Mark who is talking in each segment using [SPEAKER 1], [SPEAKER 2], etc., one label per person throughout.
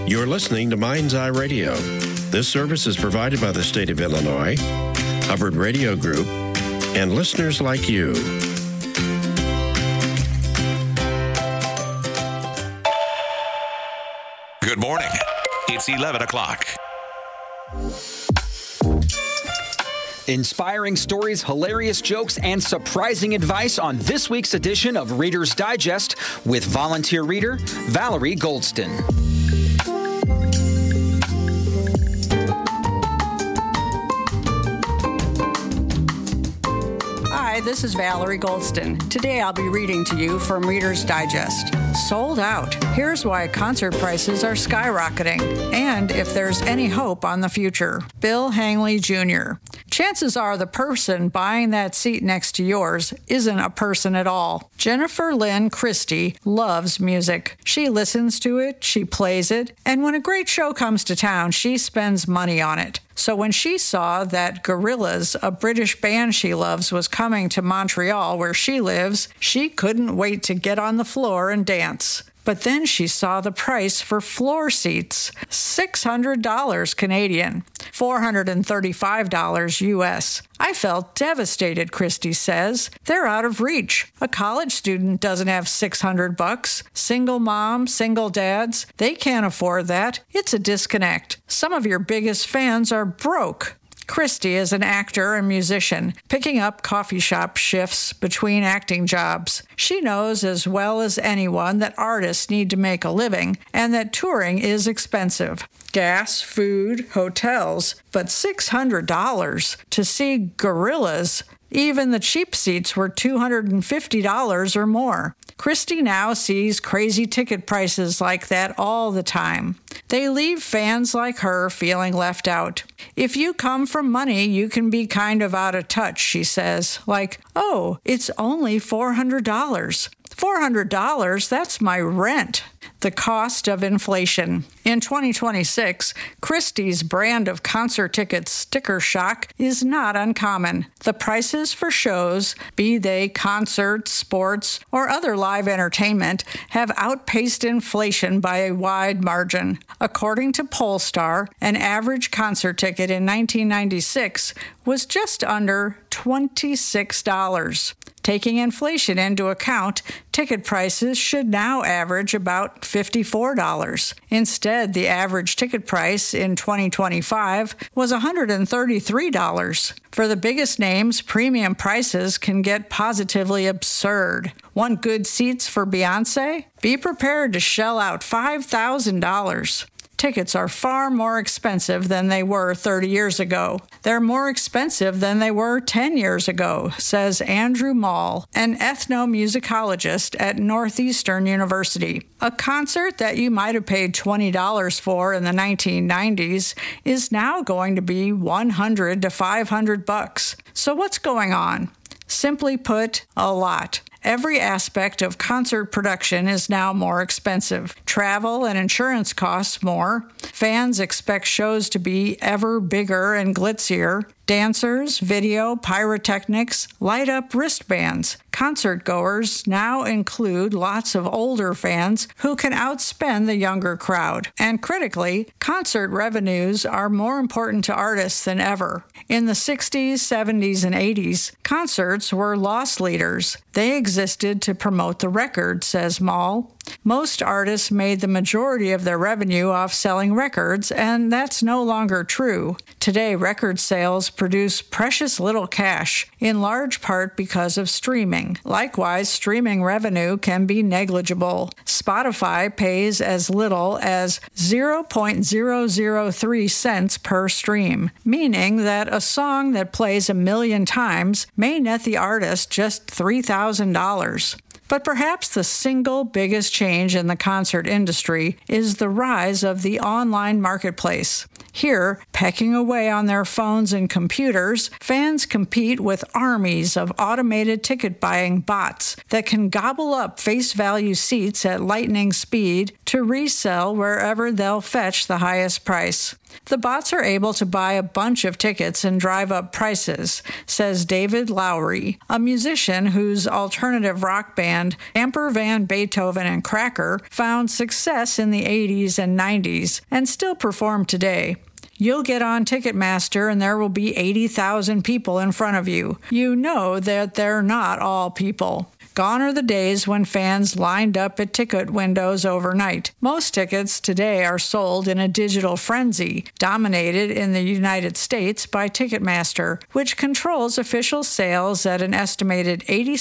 [SPEAKER 1] You're listening to Mind's Eye Radio. This service is provided by the state of Illinois, Hubbard Radio Group, and listeners like you.
[SPEAKER 2] Good morning. It's 11 o'clock.
[SPEAKER 3] Inspiring stories, hilarious jokes, and surprising advice on this week's edition of Reader's Digest with volunteer reader Valerie Goldston.
[SPEAKER 4] Hi, this is Valerie Goldston. Today I'll be reading to you from Reader's Digest. Sold out. Here's why concert prices are skyrocketing, and if there's any hope on the future. Bill Hangley Jr. Chances are the person buying that seat next to yours isn't a person at all. Jennifer Lynn Christie loves music. She listens to it, she plays it, and when a great show comes to town, she spends money on it. So when she saw that Gorillaz, a British band she loves, was coming to Montreal, where she lives, she couldn't wait to get on the floor and dance. But then she saw the price for floor seats, $600 Canadian, $435 US. I felt devastated, Christie says. They're out of reach. A college student doesn't have $600. Single mom, single dads, they can't afford that. It's a disconnect. Some of your biggest fans are broke. Christie is an actor and musician, picking up coffee shop shifts between acting jobs. She knows as well as anyone that artists need to make a living and that touring is expensive. Gas, food, hotels, but $600 to see Gorillaz. Even the cheap seats were $250 or more. Christie now sees crazy ticket prices like that all the time. They leave fans like her feeling left out. If you come from money, you can be kind of out of touch, she says. Like, oh, it's only $400. $400, that's my rent. The cost of inflation. In 2026, Christie's brand of concert tickets, sticker shock, is not uncommon. The prices for shows, be they concerts, sports, or other live entertainment, have outpaced inflation by a wide margin. According to Pollstar, an average concert ticket in 1996 was just under $26. Taking inflation into account, ticket prices should now average about $54. Instead, the average ticket price in 2025 was $133. For the biggest names, premium prices can get positively absurd. Want good seats for Beyoncé? Be prepared to shell out $5,000. Tickets are far more expensive than they were 30 years ago. They're more expensive than they were 10 years ago, says Andrew Mall, an ethnomusicologist at Northeastern University. A concert that you might have paid $20 for in the 1990s is now going to be $100 to $500. So what's going on? Simply put, a lot. Every aspect of concert production is now more expensive. Travel and insurance costs more. Fans expect shows to be ever bigger and glitzier. Dancers, video, pyrotechnics, light-up wristbands. Concert-goers now include lots of older fans who can outspend the younger crowd. And critically, concert revenues are more important to artists than ever. In the 60s, 70s, and 80s, concerts were loss leaders. They existed to promote the record, says Mall. Most artists made the majority of their revenue off selling records, and that's no longer true. Today, record sales produce precious little cash, in large part because of streaming. Likewise, streaming revenue can be negligible. Spotify pays as little as 0.003 cents per stream, meaning that a song that plays 1 million times may net the artist just $3,000. But perhaps the single biggest change in the concert industry is the rise of the online marketplace. Here, pecking away on their phones and computers, fans compete with armies of automated ticket-buying bots that can gobble up face-value seats at lightning speed to resell wherever they'll fetch the highest price. The bots are able to buy a bunch of tickets and drive up prices, says David Lowry, a musician whose alternative rock band, Camper Van Beethoven and Cracker, found success in the 80s and 90s and still perform today. You'll get on Ticketmaster and there will be 80,000 people in front of you. You know that they're not all people. Gone are the days when fans lined up at ticket windows overnight. Most tickets today are sold in a digital frenzy, dominated in the United States by Ticketmaster, which controls official sales at an estimated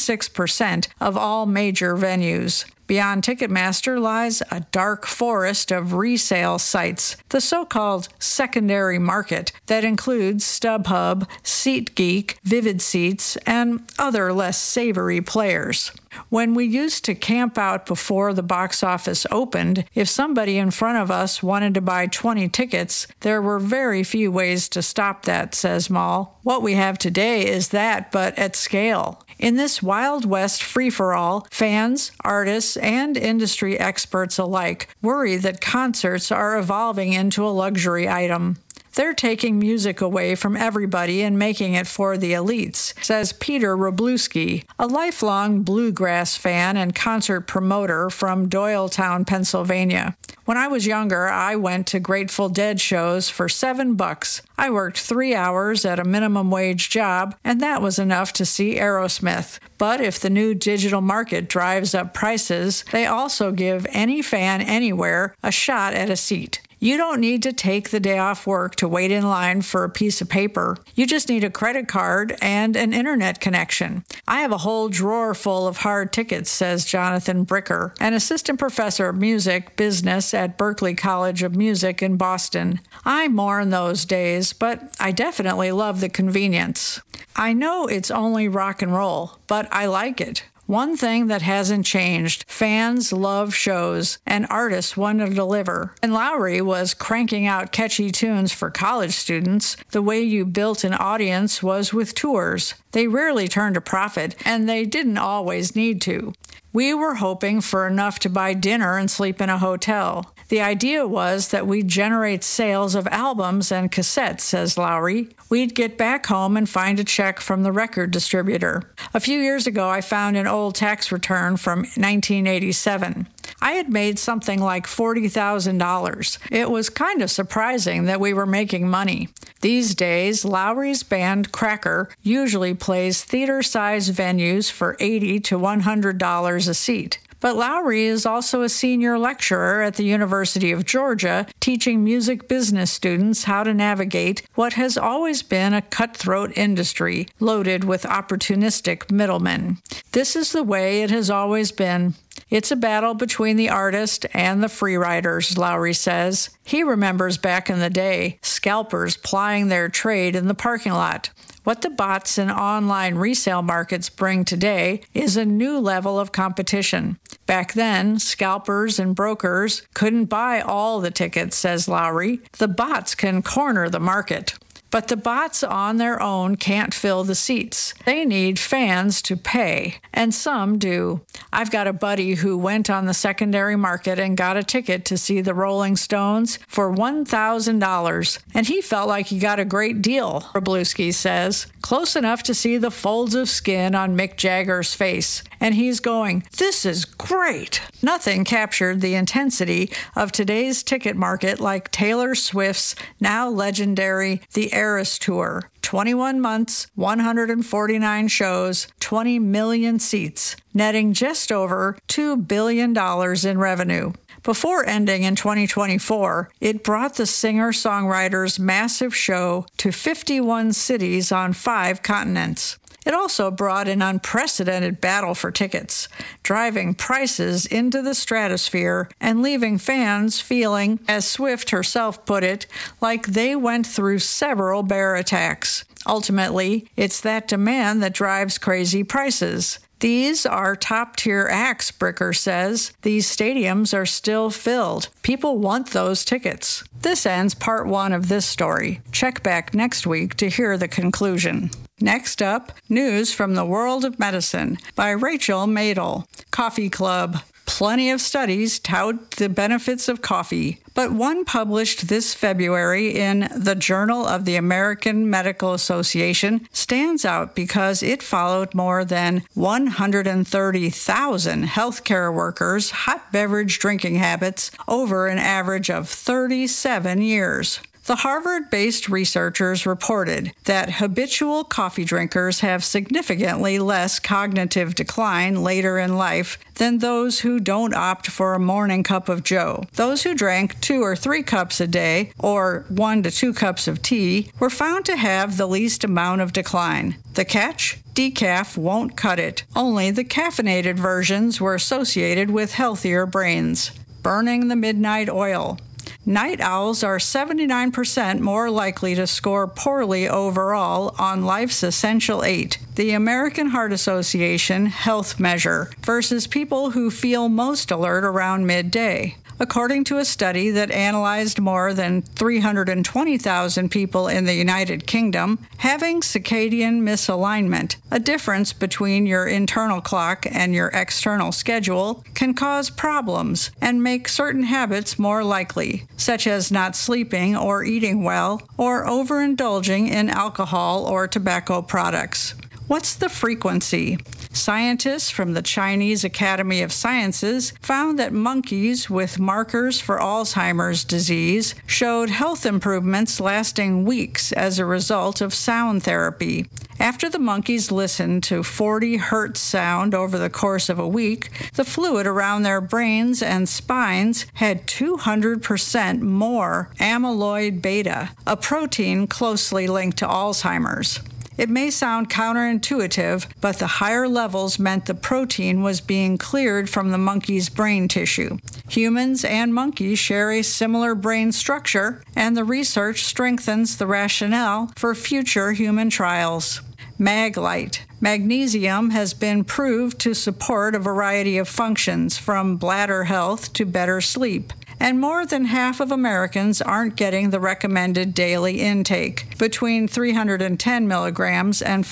[SPEAKER 4] 86% of all major venues. Beyond Ticketmaster lies a dark forest of resale sites, the so-called secondary market that includes StubHub, SeatGeek, Vivid Seats, and other less savory players. When we used to camp out before the box office opened, if somebody in front of us wanted to buy 20 tickets, there were very few ways to stop that, says Mall. What we have today is that, but at scale. In this Wild West free-for-all, fans, artists, and industry experts alike worry that concerts are evolving into a luxury item. They're taking music away from everybody and making it for the elites, says Peter Wroblewski, a lifelong bluegrass fan and concert promoter from Doylestown, Pennsylvania. When I was younger, I went to Grateful Dead shows for $7. I worked 3 hours at a minimum wage job, and that was enough to see Aerosmith. But if the new digital market drives up prices, they also give any fan anywhere a shot at a seat. You don't need to take the day off work to wait in line for a piece of paper. You just need a credit card and an internet connection. I have a whole drawer full of hard tickets, says Jonathan Bricker, an assistant professor of music business at Berklee College of Music in Boston. I mourn those days, but I definitely love the convenience. I know it's only rock and roll, but I like it. One thing that hasn't changed, fans love shows, and artists want to deliver. And Lowry was cranking out catchy tunes for college students. The way you built an audience was with tours. They rarely turned a profit, and they didn't always need to. We were hoping for enough to buy dinner and sleep in a hotel. The idea was that we'd generate sales of albums and cassettes, says Lowry. We'd get back home and find a check from the record distributor. A few years ago, I found an old tax return from 1987. I had made something like $40,000. It was kind of surprising that we were making money. These days, Lowry's band Cracker usually plays theater-sized venues for $80 to $100 a seat. But Lowry is also a senior lecturer at the University of Georgia, teaching music business students how to navigate what has always been a cutthroat industry, loaded with opportunistic middlemen. This is the way it has always been. It's a battle between the artist and the free riders, Lowry says. He remembers back in the day, scalpers plying their trade in the parking lot. What the bots and online resale markets bring today is a new level of competition. Back then, scalpers and brokers couldn't buy all the tickets, says Lowry. The bots can corner the market. But the bots on their own can't fill the seats. They need fans to pay, and some do. I've got a buddy who went on the secondary market and got a ticket to see the Rolling Stones for $1,000, and he felt like he got a great deal, Wroblewski says, close enough to see the folds of skin on Mick Jagger's face. And he's going, "This is great." Nothing captured the intensity of today's ticket market like Taylor Swift's now legendary The Eras Tour. 21 months, 149 shows, 20 million seats, netting just over $2 billion in revenue. Before ending in 2024, it brought the singer-songwriter's massive show to 51 cities on 5 continents. It also brought an unprecedented battle for tickets, driving prices into the stratosphere and leaving fans feeling, as Swift herself put it, like they went through several bear attacks. Ultimately, it's that demand that drives crazy prices. These are top-tier acts, Bricker says. These stadiums are still filled. People want those tickets. This ends part 1 of this story. Check back next week to hear the conclusion. Next up, news from the world of medicine by Rachel Madel. Coffee Club. Plenty of studies tout the benefits of coffee, but one published this February in the Journal of the American Medical Association stands out because it followed more than 130,000 healthcare workers' hot beverage drinking habits over an average of 37 years. The Harvard-based researchers reported that habitual coffee drinkers have significantly less cognitive decline later in life than those who don't opt for a morning cup of joe. Those who drank 2 or 3 cups a day, or 1 to 2 cups of tea, were found to have the least amount of decline. The catch? Decaf won't cut it. Only the caffeinated versions were associated with healthier brains. Burning the midnight oil. Night owls are 79% more likely to score poorly overall on Life's Essential 8, the American Heart Association health measure, versus people who feel most alert around midday. According to a study that analyzed more than 320,000 people in the United Kingdom, having circadian misalignment, a difference between your internal clock and your external schedule, can cause problems and make certain habits more likely, such as not sleeping or eating well, or overindulging in alcohol or tobacco products. What's the frequency? Scientists from the Chinese Academy of Sciences found that monkeys with markers for Alzheimer's disease showed health improvements lasting weeks as a result of sound therapy. After the monkeys listened to 40 hertz sound over the course of a week, the fluid around their brains and spines had 200% more amyloid beta, a protein closely linked to Alzheimer's. It may sound counterintuitive, but the higher levels meant the protein was being cleared from the monkey's brain tissue. Humans and monkeys share a similar brain structure, and the research strengthens the rationale for future human trials. Maglite. Magnesium has been proved to support a variety of functions, from bladder health to better sleep. And more than half of Americans aren't getting the recommended daily intake, between 310 milligrams and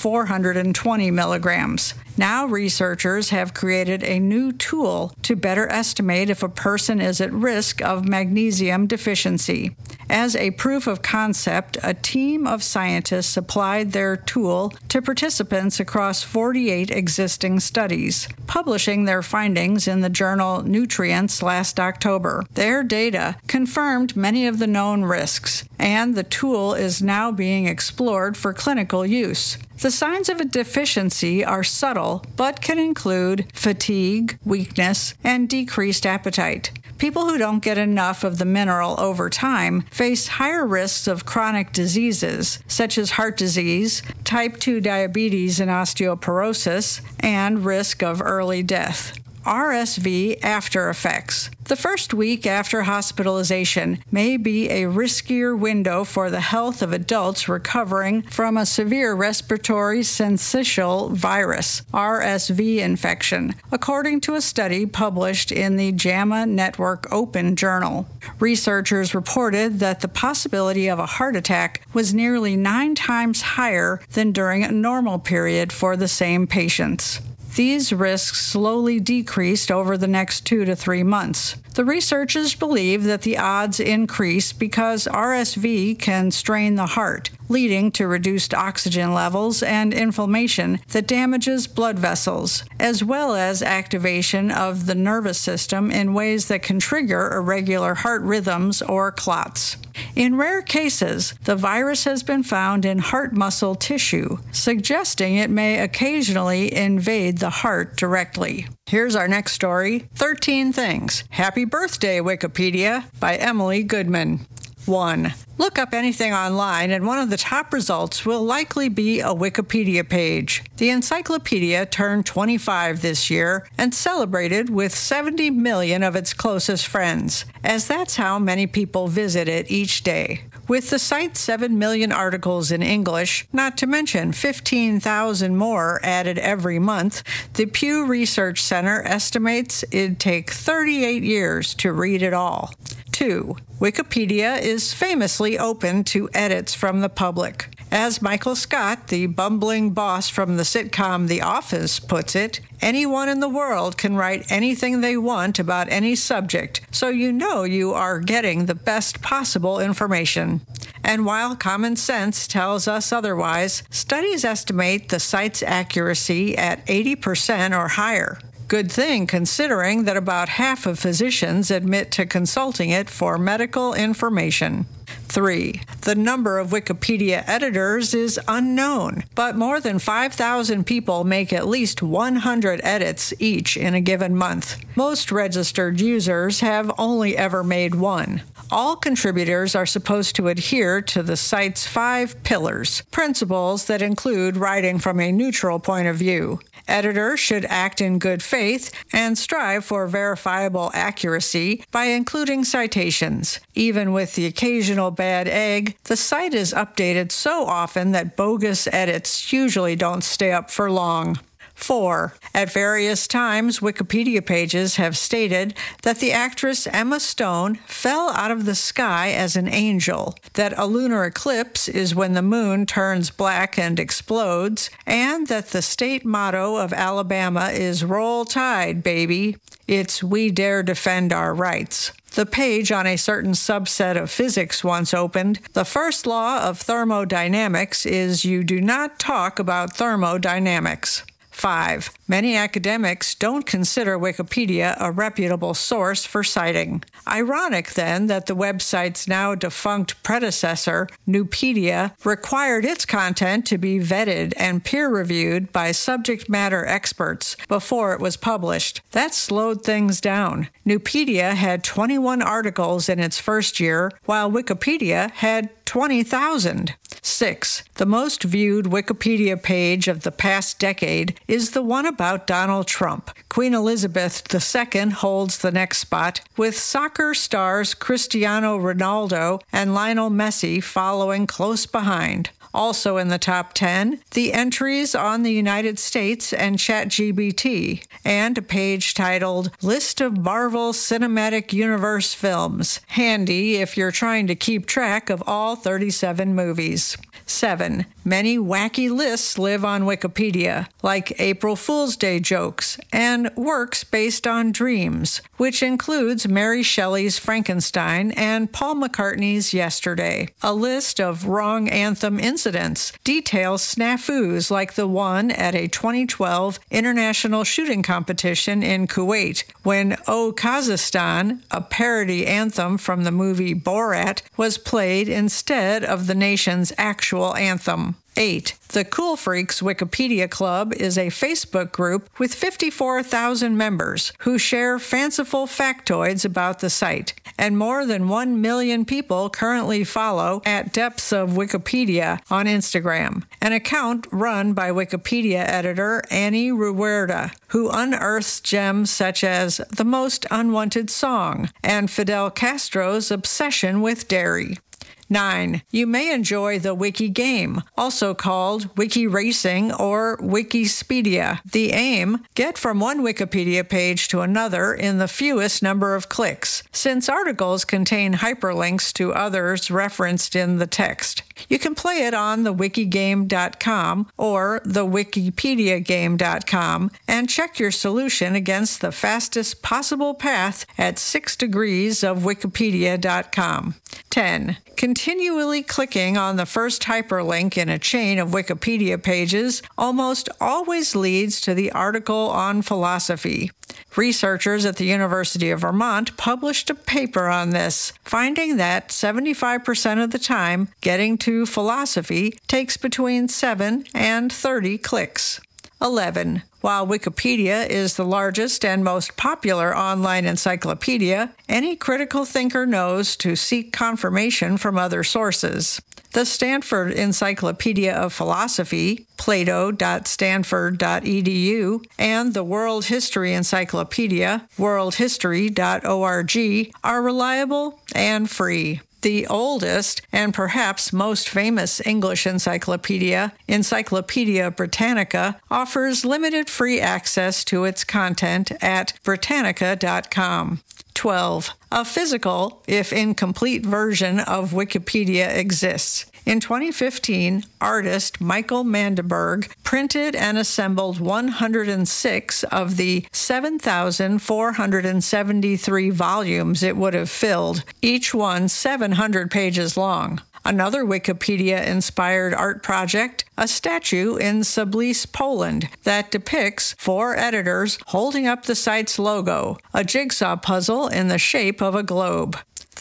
[SPEAKER 4] 420 milligrams. Now researchers have created a new tool to better estimate if a person is at risk of magnesium deficiency. As a proof of concept, a team of scientists applied their tool to participants across 48 existing studies, publishing their findings in the journal Nutrients last October. Their data confirmed many of the known risks, and the tool is now being explored for clinical use. The signs of a deficiency are subtle, but can include fatigue, weakness, and decreased appetite. People who don't get enough of the mineral over time face higher risks of chronic diseases, such as heart disease, type 2 diabetes and osteoporosis, and risk of early death. RSV after effects. The first week after hospitalization may be a riskier window for the health of adults recovering from a severe respiratory syncytial virus, RSV infection, according to a study published in the JAMA Network Open Journal. Researchers reported that the possibility of a heart attack was nearly 9 times higher than during a normal period for the same patients. These risks slowly decreased over the next 2 to 3 months. The researchers believe that the odds increase because RSV can strain the heart, leading to reduced oxygen levels and inflammation that damages blood vessels, as well as activation of the nervous system in ways that can trigger irregular heart rhythms or clots. In rare cases, the virus has been found in heart muscle tissue, suggesting it may occasionally invade the heart directly. Here's our next story, 13 Things. Happy Birthday, Wikipedia, by Emily Goodman. 1. Look up anything online, and one of the top results will likely be a Wikipedia page. The encyclopedia turned 25 this year and celebrated with 70 million of its closest friends, as that's how many people visit it each day. With the site's 7 million articles in English, not to mention 15,000 more added every month, the Pew Research Center estimates it'd take 38 years to read it all. 2. Wikipedia is famously open to edits from the public. As Michael Scott, the bumbling boss from the sitcom The Office, puts it, anyone in the world can write anything they want about any subject, so you know you are getting the best possible information. And while common sense tells us otherwise, studies estimate the site's accuracy at 80% or higher. Good thing, considering that about half of physicians admit to consulting it for medical information. 3. The number of Wikipedia editors is unknown, but more than 5,000 people make at least 100 edits each in a given month. Most registered users have only ever made one. All contributors are supposed to adhere to the site's 5 pillars, principles that include writing from a neutral point of view. Editors should act in good faith and strive for verifiable accuracy by including citations. Even with the occasional bad egg, the site is updated so often that bogus edits usually don't stay up for long. 4. At various times, Wikipedia pages have stated that the actress Emma Stone fell out of the sky as an angel, that a lunar eclipse is when the moon turns black and explodes, and that the state motto of Alabama is "Roll Tide, baby." It's "We dare defend our rights." The page on a certain subset of physics once opened, the first law of thermodynamics is you do not talk about thermodynamics. 5. Many academics don't consider Wikipedia a reputable source for citing. Ironic, then, that the website's now defunct predecessor, Nupedia, required its content to be vetted and peer-reviewed by subject matter experts before it was published. That slowed things down. Nupedia had 21 articles in its first year, while Wikipedia had 20,000. 6. The most viewed Wikipedia page of the past decade is the one about Donald Trump. Queen Elizabeth II holds the next spot, with soccer stars Cristiano Ronaldo and Lionel Messi following close behind. Also in the top 10, the entries on the United States and ChatGPT, and a page titled List of Marvel Cinematic Universe Films, handy if you're trying to keep track of all 37 movies. 7. Many wacky lists live on Wikipedia, like April Fool's Day jokes and works based on dreams, which includes Mary Shelley's Frankenstein and Paul McCartney's Yesterday. A list of wrong anthem incidents details snafus like the one at a 2012 international shooting competition in Kuwait, when O Kazakhstan, a parody anthem from the movie Borat, was played instead of the nation's actual anthem. 8. The Cool Freaks Wikipedia Club is a Facebook group with 54,000 members who share fanciful factoids about the site, and more than 1 million people currently follow at Depths of Wikipedia on Instagram, an account run by Wikipedia editor Annie Ruerda, who unearths gems such as The Most Unwanted Song and Fidel Castro's obsession with dairy. 9. You may enjoy the Wiki Game, also called Wiki Racing or Wikispedia. The aim, get from one Wikipedia page to another in the fewest number of clicks, since articles contain hyperlinks to others referenced in the text. You can play it on the wikigame.com or the wikipediagame.com and check your solution against the fastest possible path at 6 degrees of wikipedia.com. 10. Continually clicking on the first hyperlink in a chain of Wikipedia pages almost always leads to the article on philosophy. Researchers at the University of Vermont published a paper on this, finding that 75% of the time, getting to philosophy takes between 7 and 30 clicks. 11. While Wikipedia is the largest and most popular online encyclopedia, any critical thinker knows to seek confirmation from other sources. The Stanford Encyclopedia of Philosophy, plato.stanford.edu, and the World History Encyclopedia, worldhistory.org, are reliable and free. The oldest and perhaps most famous English encyclopedia, Encyclopedia Britannica, offers limited free access to its content at Britannica.com. 12. A physical, if incomplete, version of Wikipedia exists. In 2015, artist Michael Mandenberg printed and assembled 106 of the 7,473 volumes it would have filled, each one 700 pages long. Another Wikipedia-inspired art project, a statue in Sublice, Poland, that depicts 4 editors holding up the site's logo, a jigsaw puzzle in the shape of a globe.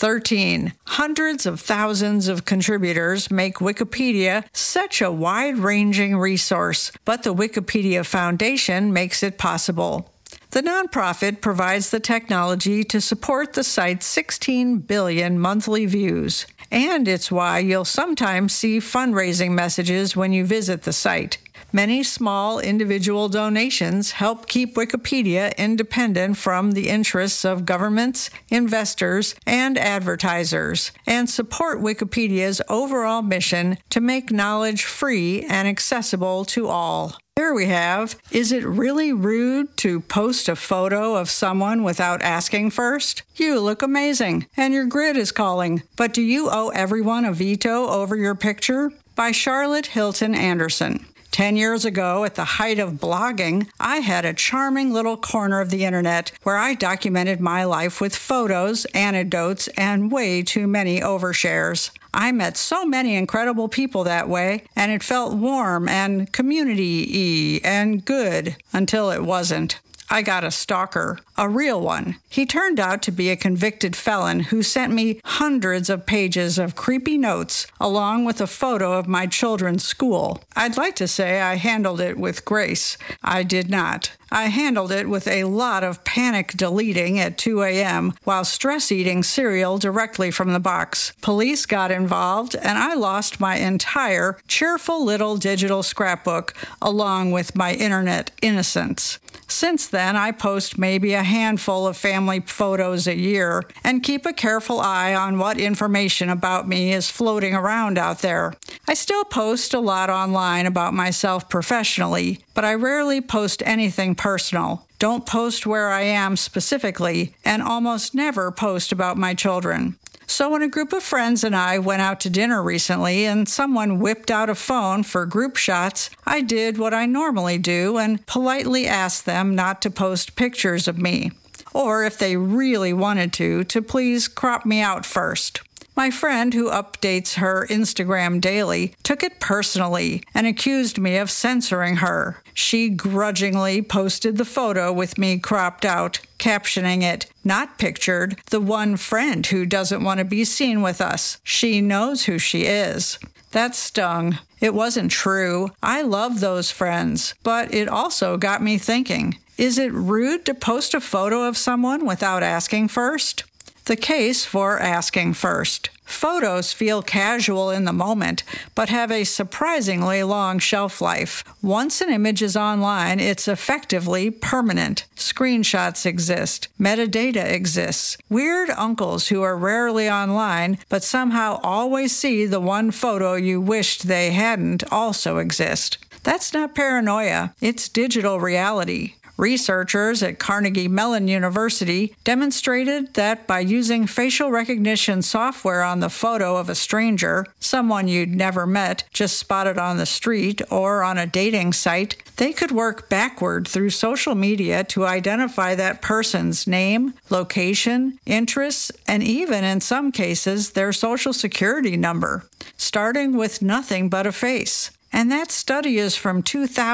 [SPEAKER 4] 13. Hundreds of thousands of contributors make Wikipedia such a wide-ranging resource, but the Wikipedia Foundation makes it possible. The nonprofit provides the technology to support the site's 16 billion monthly views. And it's why you'll sometimes see fundraising messages when you visit the site. Many small individual donations help keep Wikipedia independent from the interests of governments, investors, and advertisers, and support Wikipedia's overall mission to make knowledge free and accessible to all. Here we have, is it really rude to post a photo of someone without asking first? You look amazing, and your grid is calling. But do you owe everyone a veto over your picture? By Charlotte Hilton Anderson. 10 years ago, at the height of blogging, I had a charming little corner of the internet where I documented my life with photos, anecdotes, and way too many overshares. I met so many incredible people that way, and it felt warm and community-y and good until it wasn't. I got a stalker, a real one. He turned out to be a convicted felon who sent me hundreds of pages of creepy notes along with a photo of my children's school. I'd like to say I handled it with grace. I did not. I handled it with a lot of panic deleting at 2 a.m. while stress-eating cereal directly from the box. Police got involved, and I lost my entire cheerful little digital scrapbook along with my internet innocence. Since then, I post maybe a handful of family photos a year and keep a careful eye on what information about me is floating around out there. I still post a lot online about myself professionally, but I rarely post anything personal. Don't post where I am specifically, and almost never post about my children. So when a group of friends and I went out to dinner recently and someone whipped out a phone for group shots, I did what I normally do and politely asked them not to post pictures of me. Or if they really wanted to please crop me out first. My friend, who updates her Instagram daily, took it personally and accused me of censoring her. She grudgingly posted the photo with me cropped out, captioning it, "Not pictured, the one friend who doesn't want to be seen with us. She knows who she is." That stung. It wasn't true. I love those friends, but it also got me thinking, is it rude to post a photo of someone without asking first? The case for asking first. Photos feel casual in the moment, but have a surprisingly long shelf life. Once an image is online, it's effectively permanent. Screenshots exist. Metadata exists. Weird uncles who are rarely online, but somehow always see the one photo you wished they hadn't also exist. That's not paranoia. It's digital reality. Researchers at Carnegie Mellon University demonstrated that by using facial recognition software on the photo of a stranger, someone you'd never met, just spotted on the street or on a dating site, they could work backward through social media to identify that person's name, location, interests, and even, in some cases, their social security number, starting with nothing but a face. And that study is from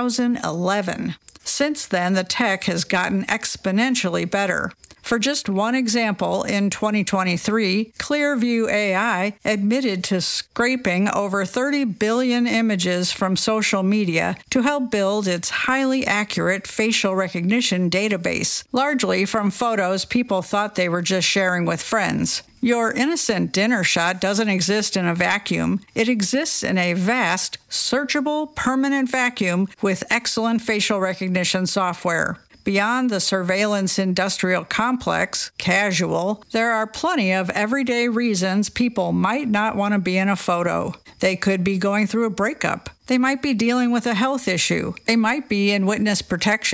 [SPEAKER 4] 2011. Since then, the tech has gotten exponentially better. For just one example, in 2023, Clearview AI admitted to scraping over 30 billion images from social media to help build its highly accurate facial recognition database, largely from photos people thought they were just sharing with friends. Your innocent dinner shot doesn't exist in a vacuum. It exists in a vast, searchable, permanent vacuum with excellent facial recognition software. Beyond the surveillance industrial complex, casual, there are plenty of everyday reasons people might not want to be in a photo. They could be going through a breakup. They might be dealing with a health issue. They might be in witness protection.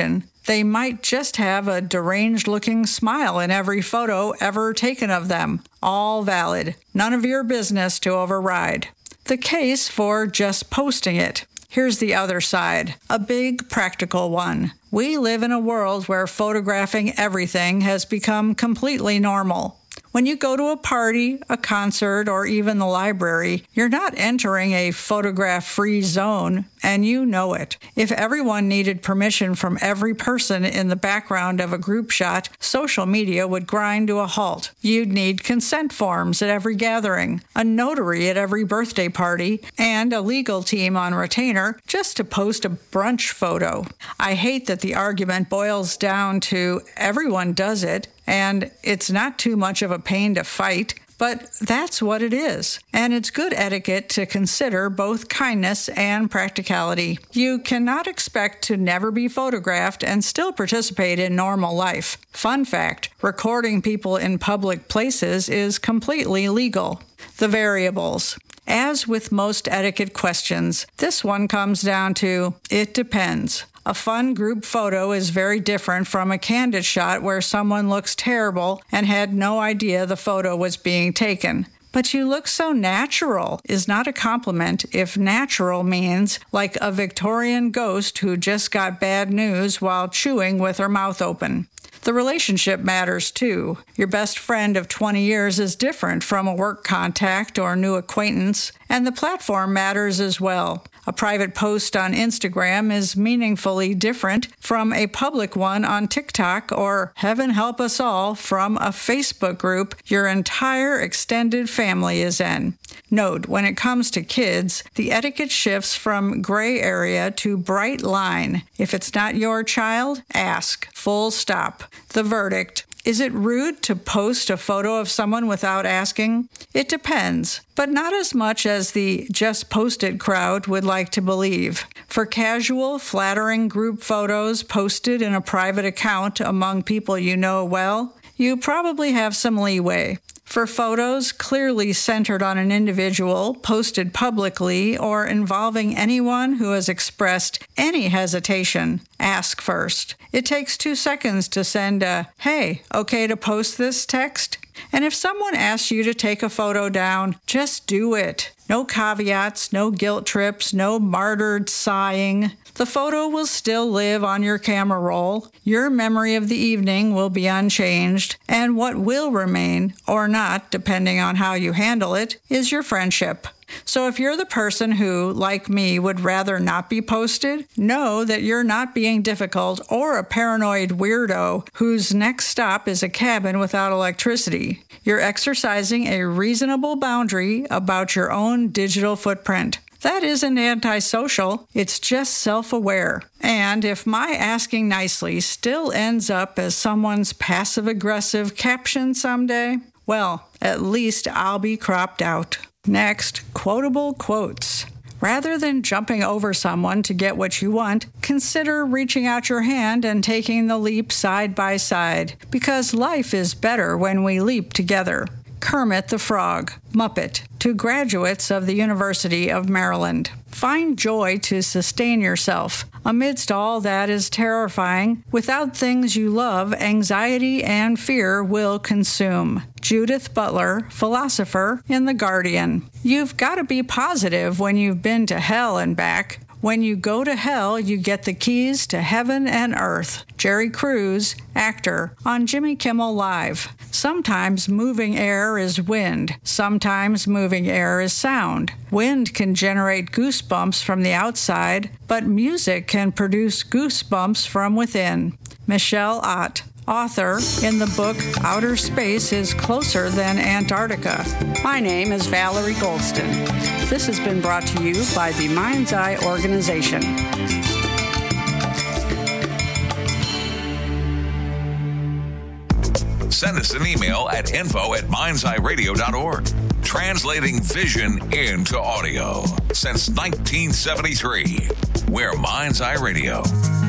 [SPEAKER 4] They might just have a deranged-looking smile in every photo ever taken of them. All valid. None of your business to override. The case for just posting it. Here's the other side, a big practical one. We live in a world where photographing everything has become completely normal. When you go to a party, a concert, or even the library, you're not entering a photograph-free zone, and you know it. If everyone needed permission from every person in the background of a group shot, social media would grind to a halt. You'd need consent forms at every gathering, a notary at every birthday party, and a legal team on retainer just to post a brunch photo. I hate that the argument boils down to everyone does it, and it's not too much of a pain to fight, but that's what it is. And it's good etiquette to consider both kindness and practicality. You cannot expect to never be photographed and still participate in normal life. Fun fact, recording people in public places is completely legal. The variables. As with most etiquette questions, this one comes down to, it depends. A fun group photo is very different from a candid shot where someone looks terrible and had no idea the photo was being taken. But you look so natural is not a compliment if natural means like a Victorian ghost who just got bad news while chewing with her mouth open. The relationship matters too. Your best friend of 20 years is different from a work contact or new acquaintance, and the platform matters as well. A private post on Instagram is meaningfully different from a public one on TikTok or, heaven help us all, from a Facebook group your entire extended family is in. Note, when it comes to kids, the etiquette shifts from gray area to bright line. If it's not your child, ask. Full stop. The verdict. Is it rude to post a photo of someone without asking? It depends, but not as much as the just posted crowd would like to believe. For casual, flattering group photos posted in a private account among people you know well, you probably have some leeway. For photos clearly centered on an individual, posted publicly, or involving anyone who has expressed any hesitation, ask first. It takes 2 seconds to send a, "Hey, okay to post this" text. And if someone asks you to take a photo down, just do it. No caveats, no guilt trips, no martyred sighing. The photo will still live on your camera roll. Your memory of the evening will be unchanged, and what will remain, or not, depending on how you handle it, is your friendship. So if you're the person who, like me, would rather not be posted, know that you're not being difficult or a paranoid weirdo whose next stop is a cabin without electricity. You're exercising a reasonable boundary about your own digital footprint. That isn't antisocial, it's just self-aware. And if my asking nicely still ends up as someone's passive-aggressive caption someday, well, at least I'll be cropped out. Next, quotable quotes. Rather than jumping over someone to get what you want, consider reaching out your hand and taking the leap side by side, because life is better when we leap together. Kermit the Frog, Muppet, to graduates of the University of Maryland. Find joy to sustain yourself. Amidst all that is terrifying, without things you love, anxiety and fear will consume. Judith Butler, philosopher in The Guardian. You've got to be positive when you've been to hell and back. When you go to hell, you get the keys to heaven and earth. Jerry Crews, actor, on Jimmy Kimmel Live. Sometimes moving air is wind. Sometimes moving air is sound. Wind can generate goosebumps from the outside, but music can produce goosebumps from within. Michelle Ott, author in the book Outer Space is Closer Than Antarctica. My name is Valerie Goldston. This has been brought to you by the Mind's Eye Organization.
[SPEAKER 2] Send us an email at info@mindseyeradio.org. Translating vision into audio since 1973. We're Mind's Eye Radio.